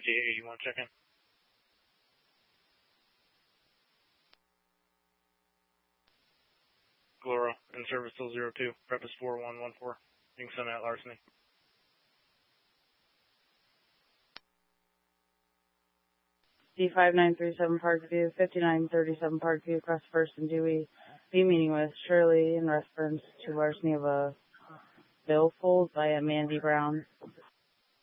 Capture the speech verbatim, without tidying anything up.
fifty-eight eighty-one, check in. Glora, in service till zero two, prep is four one one four, being sent at larceny. D five nine three seven Parkview, fifty-nine thirty-seven Parkview, across First and Dewey. Be meeting with Shirley in reference to larceny of a billfold by a Mandy Brown.